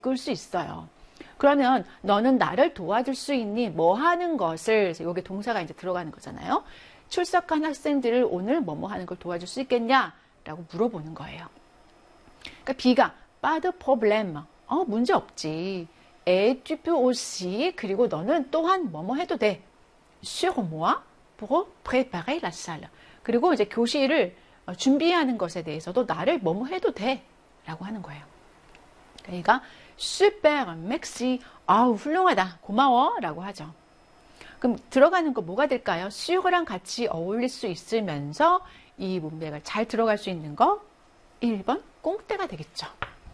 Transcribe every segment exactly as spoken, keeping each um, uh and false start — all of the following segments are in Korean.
끌 수 있어요. 그러면 너는 나를 도와줄 수 있니? 뭐 하는 것을, 여기 동사가 이제 들어가는 거잖아요. 출석한 학생들을 오늘 뭐뭐 하는 걸 도와줄 수 있겠냐? 라고 물어보는 거예요. 그러니까 B가 pas de problème. 어, 문제 없지. Et tu peux aussi. 그리고 너는 또한 뭐뭐 해도 돼. Sur moi pour préparer la salle. 그리고 이제 교실을 준비하는 것에 대해서도 나를 뭐뭐 해도 돼. 라고 하는 거예요. 그러니까 super, merci. 아우, 훌륭하다. 고마워. 라고 하죠. 그럼 들어가는 거 뭐가 될까요? sur랑 같이 어울릴 수 있으면서 이 문맥을 잘 들어갈 수 있는 거 일 번 꽁때가 되겠죠.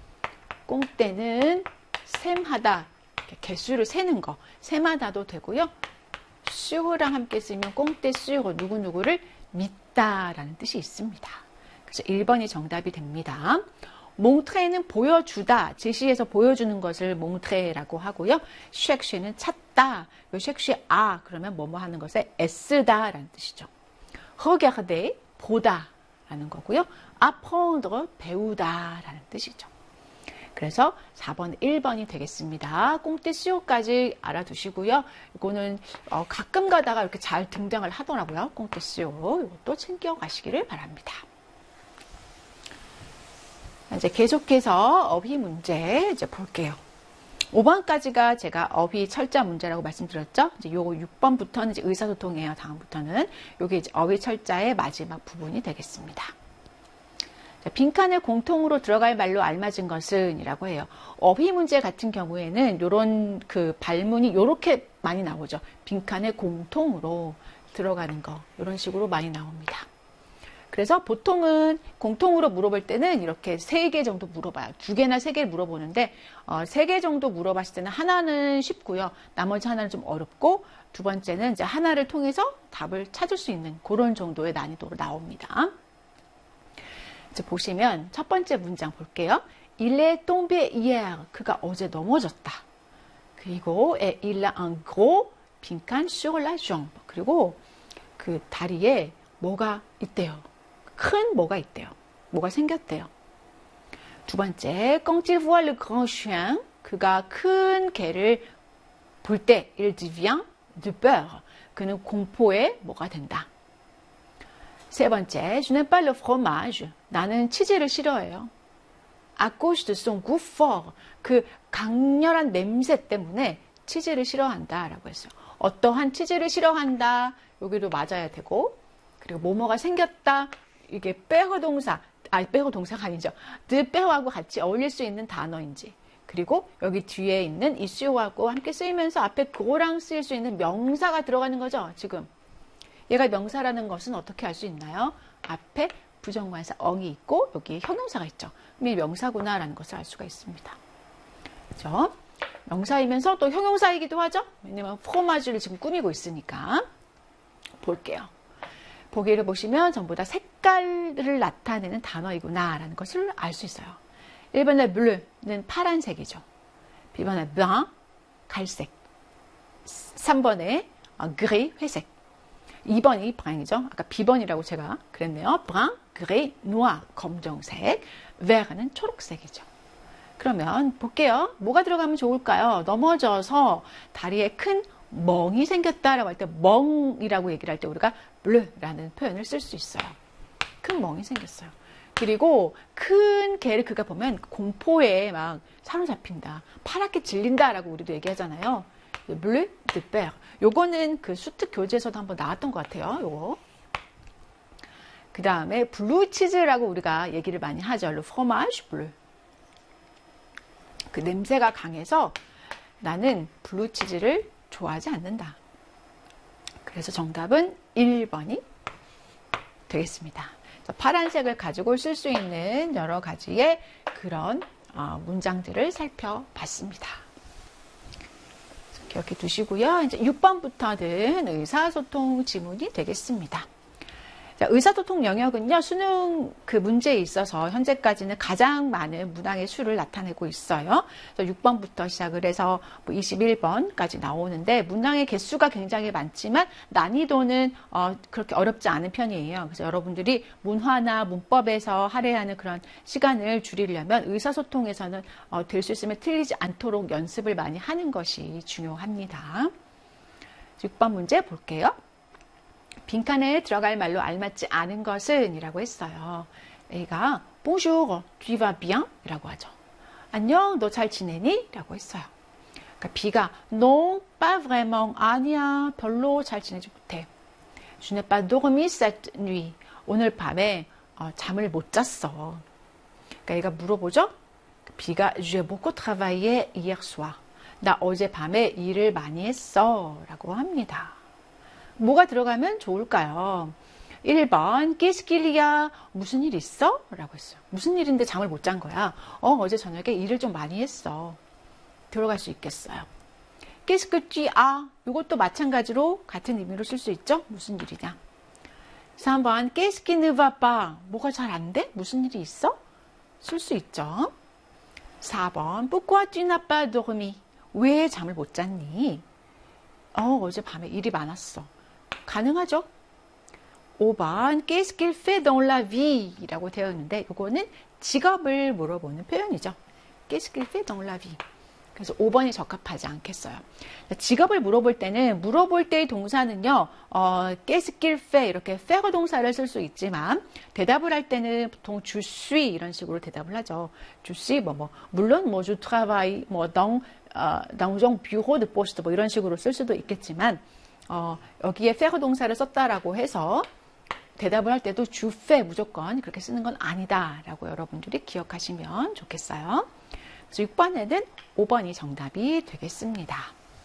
꽁때는 셈하다, 개수를 세는 거, 셈하다도 되고요. sur랑 함께 쓰면 꽁때 sur, 누구누구를 믿다라는 뜻이 있습니다. 그래서 일 번이 정답이 됩니다. 몽트레는 보여주다, 제시해서 보여주는 것을 몽트레라고 하고요. 쉑쉐는 찾다, 쉑쉐 아 그러면 뭐뭐 하는 것에 애쓰다라는 뜻이죠. regarder, 보다라는 거고요. apprendre, 배우다라는 뜻이죠. 그래서 사 번, 일 번이 되겠습니다. 꽁떼 수요까지 알아두시고요. 이거는 어, 가끔 가다가 이렇게 잘 등장을 하더라고요. 꽁떼 수요. 이것도 챙겨가시기를 바랍니다. 이제 계속해서 어휘 문제 이제 볼게요. 오 번까지가 제가 어휘 철자 문제라고 말씀드렸죠. 이제 요 육 번부터는 이제 의사소통이에요. 다음부터는 요게 이제 어휘 철자의 마지막 부분이 되겠습니다. 자, 빈칸에 공통으로 들어갈 말로 알맞은 것은 이라고 해요. 어휘 문제 같은 경우에는 요런 그 발문이 요렇게 많이 나오죠. 빈칸에 공통으로 들어가는 거. 요런 식으로 많이 나옵니다. 그래서 보통은 공통으로 물어볼 때는 이렇게 세 개 정도 물어봐요. 두 개나 세 개를 물어보는데 어, 세 개 정도 물어봤을 때는 하나는 쉽고요. 나머지 하나는 좀 어렵고 두 번째는 이제 하나를 통해서 답을 찾을 수 있는 그런 정도의 난이도로 나옵니다. 이제 보시면 첫 번째 문장 볼게요. Il est tombé hier. 그가 어제 넘어졌다. 그리고 il a un gros 빈칸 sur la jambe. 그리고 그 다리에 뭐가 있대요. 큰 뭐가 있대요. 뭐가 생겼대요. 두 번째, quand il voit le grand chien, 그가 큰 개를 볼 때, il devient de peur. 그는 공포에 뭐가 된다. 세 번째, je n'aime pas le fromage. 나는 치즈를 싫어해요. à cause de son goût fort. 그 강렬한 냄새 때문에 치즈를 싫어한다. 라고 했어요. 어떠한 치즈를 싫어한다. 여기도 맞아야 되고, 그리고 뭐뭐가 생겼다. 이게 빼어 동사, 아 빼어 동사가 아니죠. 드 빼어하고 같이 어울릴 수 있는 단어인지. 그리고 여기 뒤에 있는 이슈하고 함께 쓰이면서 앞에 그거랑 쓰일 수 있는 명사가 들어가는 거죠. 지금. 얘가 명사라는 것은 어떻게 알 수 있나요? 앞에 부정관사 엉이 있고 여기 형용사가 있죠. 그럼 이 명사구나라는 것을 알 수가 있습니다. 그렇죠? 명사이면서 또 형용사이기도 하죠. 왜냐면 프로마주를 지금 꾸미고 있으니까. 볼게요. 보기를 보시면 전부 다 색깔을 나타내는 단어이구나 라는 것을 알 수 있어요. 일 번의 blue는 파란색이죠. 이 번의 brun, 갈색. 삼 번의 gris, 회색. 이 번이 brun이죠. 아까 비번이라고 제가 그랬네요. brun, gris, noir, 검정색. vert는 초록색이죠. 그러면 볼게요. 뭐가 들어가면 좋을까요? 넘어져서 다리에 큰 멍이 생겼다라고 할 때 멍이라고 얘기를 할 때 우리가 블루라는 표현을 쓸 수 있어요. 큰 멍이 생겼어요. 그리고 큰 개를 그가 보면 공포에 막 사로잡힌다. 파랗게 질린다라고 우리도 얘기하잖아요. 블루, 드 페르. 요거는 그 수특 교재에서도 한번 나왔던 것 같아요. 요거. 그 다음에 블루 치즈라고 우리가 얘기를 많이 하죠. 르 프로마지 블루. 그 냄새가 강해서 나는 블루 치즈를 좋아하지 않는다. 그래서 정답은 일 번이 되겠습니다. 파란색을 가지고 쓸 수 있는 여러 가지의 그런 어, 문장들을 살펴봤습니다. 기억해 두시고요. 이제 육 번부터는 의사소통 지문이 되겠습니다. 자, 의사소통 영역은요, 수능 그 문제에 있어서 현재까지는 가장 많은 문항의 수를 나타내고 있어요. 그래서 육 번부터 시작을 해서 뭐 이십일 번까지 나오는데, 문항의 개수가 굉장히 많지만 난이도는 어, 그렇게 어렵지 않은 편이에요. 그래서 여러분들이 문화나 문법에서 할애하는 그런 시간을 줄이려면 의사소통에서는 어, 될 수 있으면 틀리지 않도록 연습을 많이 하는 것이 중요합니다. 육 번 문제 볼게요. 빈칸에 들어갈 말로 알맞지 않은 것은 이라고 했어요. A가 Bonjour, tu vas bien? 이라고 하죠. 안녕, 너 잘 지내니? 라고 했어요. 그러니까 B가 Non, pas vraiment. 아니야, 별로 잘 지내지 못해. Je n'ai pas dormi cette nuit. 오늘 밤에 어, 잠을 못 잤어. 그러니까 얘가 물어보죠. B가 J'ai beaucoup travaillé hier soir. 나 어제 밤에 일을 많이 했어. 라고 합니다. 뭐가 들어가면 좋을까요? 일 번, Qu'est-ce qu'il y a? 무슨 일 있어? 라고 했어요. 무슨 일인데 잠을 못 잔 거야? 어, 어제 저녁에 일을 좀 많이 했어. 들어갈 수 있겠어요. Qu'est-ce que tu as? 이것도 마찬가지로 같은 의미로 쓸 수 있죠? 무슨 일이냐? 삼 번, Qu'est-ce qui ne va pas? 뭐가 잘 안 돼? 무슨 일이 있어? 쓸 수 있죠. 사 번, Pourquoi tu n'as pas dormi? 왜 잠을 못 잤니? 어, 어제 밤에 일이 많았어. 가능하죠? 오 번, Qu'est-ce qu'il fait dans la vie? 라고 되어 있는데, 이거는 직업을 물어보는 표현이죠. Qu'est-ce qu'il fait dans la vie? 그래서 오 번이 적합하지 않겠어요. 직업을 물어볼 때는, 물어볼 때의 동사는요, 어, Qu'est-ce qu'il fait? 이렇게 faire 동사를 쓸 수 있지만, 대답을 할 때는 보통 je suis 이런 식으로 대답을 하죠. je suis, 뭐, 뭐, 물론, 뭐, je travaille, 뭐, dans, 어, dans un bureau de poste, 뭐, 이런 식으로 쓸 수도 있겠지만, 어, 여기에 faire 동사를 썼다라고 해서 대답을 할 때도 je fais 무조건 그렇게 쓰는 건 아니다라고 여러분들이 기억하시면 좋겠어요. 그래서 육 번에는 오 번이 정답이 되겠습니다.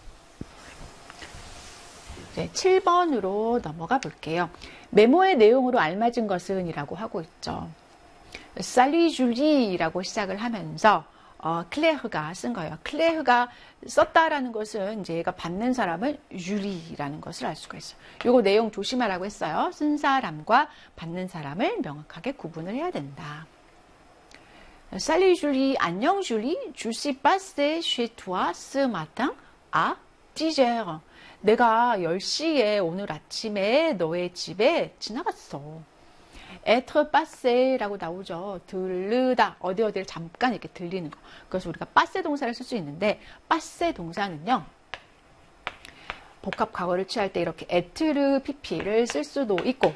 네, 칠 번으로 넘어가 볼게요. 메모의 내용으로 알맞은 것은 이라고 하고 있죠. Salut Julie라고 시작을 하면서 어, 클레흐가 쓴 거예요. 클레흐가 썼다라는 것은 이제 얘가 받는 사람은 줄리라는 것을 알 수가 있어요. 요거 내용 조심하라고 했어요. 쓴 사람과 받는 사람을 명확하게 구분을 해야 된다. Salut Julie, 안녕 줄리. Je suis passé chez toi ce matin à dix heures. 내가 열 시에 오늘 아침에 너의 집에 지나갔어. être passé라고 나오죠. 들르다, 어디 어디를 잠깐 이렇게 들리는 거. 그래서 우리가 passer 동사를 쓸 수 있는데, passer 동사는요, 복합 과거를 취할 때 이렇게 être pp를 쓸 수도 있고,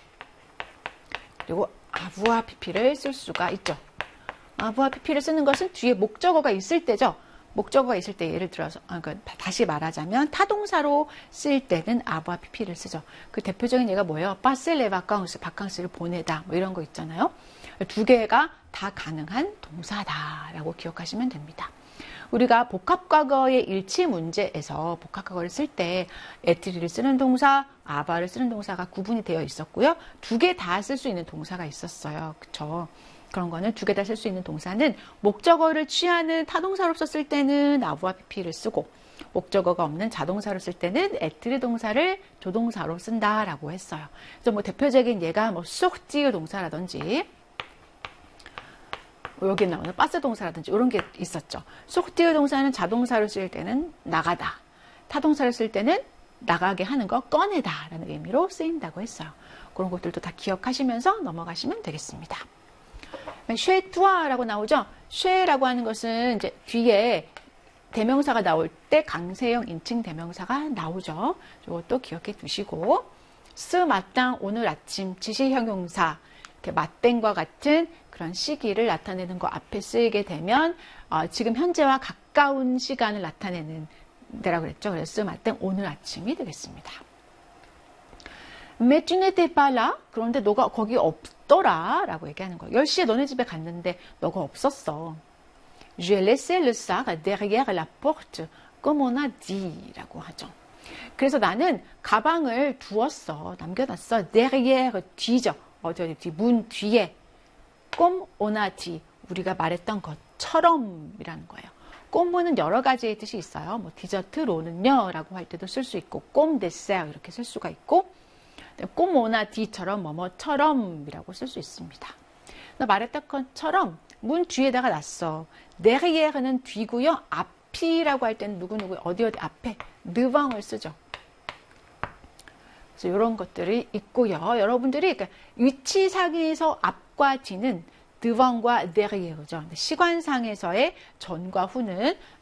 그리고 avoir pp를 쓸 수가 있죠. avoir pp를 쓰는 것은 뒤에 목적어가 있을 때죠. 목적어가 있을 때 예를 들어서 아, 그러니까 다시 말하자면 타동사로 쓸 때는 avoir pp를 쓰죠. 그 대표적인 예가 뭐예요? passer les vacances, 바캉스를 보내다 뭐 이런 거 있잖아요. 두 개가 다 가능한 동사다라고 기억하시면 됩니다. 우리가 복합과거의 일치 문제에서 복합과거를 쓸 때 에트리를 쓰는 동사, 아바를 쓰는 동사가 구분이 되어 있었고요. 두 개 다 쓸 수 있는 동사가 있었어요. 그렇죠? 그런 거는 두 개 다 쓸 수 있는 동사는 목적어를 취하는 타동사로 썼을 때는 avoir pp를 쓰고 목적어가 없는 자동사로 쓸 때는 être 동사를 조동사로 쓴다라고 했어요. 그래서 뭐 대표적인 예가 뭐 sortir 동사라든지 여기 나오는 passer 동사라든지 이런 게 있었죠. sortir 동사는 자동사로 쓸 때는 나가다, 타동사를 쓸 때는 나가게 하는 거, 꺼내다라는 의미로 쓰인다고 했어요. 그런 것들도 다 기억하시면서 넘어가시면 되겠습니다. chez toi라고 나오죠. 쉐라고 하는 것은 이제 뒤에 대명사가 나올 때 강세형 인칭 대명사가 나오죠. 이것도 기억해 두시고, ce matin 오늘 아침 지시 형용사 이렇게 마땡과 같은 그런 시기를 나타내는 거 앞에 쓰이게 되면 어, 지금 현재와 가까운 시간을 나타내는 데라고 그랬죠. 그래서 ce matin 오늘 아침이 되겠습니다. Mais tu n'étais pas là. 그런데 너가 거기 없더라 라고 얘기하는 거예요. 열 시에 너네 집에 갔는데 너가 없었어. J'ai laissé le sac derrière la porte comme on a dit 라고 하죠. 그래서 나는 가방을 두었어. 남겨놨어. derrière, 뒤죠. 어디 어디 뒤, 문 뒤에. comme on a dit, 우리가 말했던 것처럼 이라는 거예요. 꼼무는 여러 가지의 뜻이 있어요. 뭐 디저트로는요 라고 할 때도 쓸 수 있고, 꼼 데세어 이렇게 쓸 수가 있고, 꼬모나 디처럼 뭐뭐처럼이라고 쓸 수 있습니다. 나 말했던 것처럼 문 뒤에다가 놨어. derriere는 뒤고요. 앞이라고 할 때는 누구누구 어디 어디 앞에 devant을 쓰죠. 그래서 이런 것들이 있고요. 여러분들이 그러니까 위치상에서 앞과 뒤는 devant과 derriere죠. 시관상에서의 전과 후는